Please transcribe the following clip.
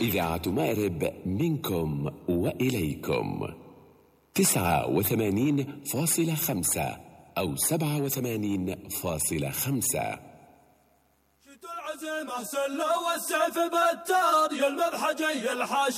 إذاعة مأرب منكم وإليكم 89.5 أو 87.5. العزيمة سلة والسيف بتار يا المذحجي الحاج